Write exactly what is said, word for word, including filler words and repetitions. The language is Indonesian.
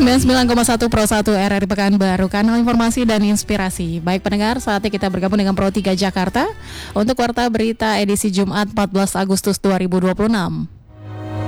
sembilan puluh sembilan koma satu Pro satu R R I Pekanbaru, kanal informasi dan inspirasi. Baik pendengar, saatnya kita bergabung dengan Pro tiga Jakarta untuk Warta Berita edisi Jumat empat belas Agustus dua ribu dua puluh enam.